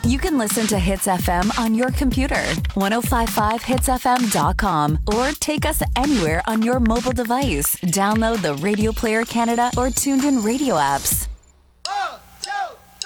You can listen to Hits FM on your computer, 1055hitsfm.com, or take us anywhere on your mobile device. Download the Radio Player Canada or TuneIn Radio apps.